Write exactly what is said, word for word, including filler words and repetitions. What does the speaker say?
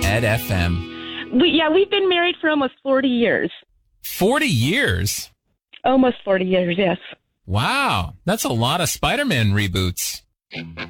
Ed F M. We, yeah, we've been married for almost forty years. forty years? Almost forty years, yes. Wow. That's a lot of Spider-Man reboots.